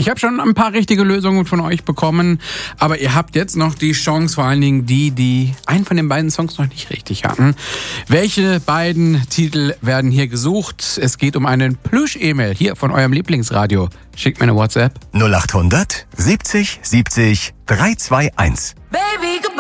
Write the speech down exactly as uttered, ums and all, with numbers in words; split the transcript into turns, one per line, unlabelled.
Ich habe schon ein paar richtige Lösungen von euch bekommen, aber ihr habt jetzt noch die Chance, vor allen Dingen die, die einen von den beiden Songs noch nicht richtig hatten. Welche beiden Titel werden hier gesucht? Es geht um einen Plüsch-E-Mail hier von eurem Lieblingsradio. Schickt mir eine WhatsApp.
null acht hundert siebzig siebzig drei zwei eins.
Baby,